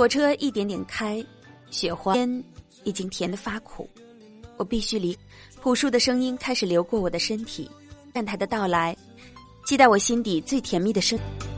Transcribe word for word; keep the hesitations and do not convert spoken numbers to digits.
火车一点点开，雪花天已经甜得发苦，我必须离。朴树的声音开始流过我的身体，站台的到来，期待我心底最甜蜜的声音。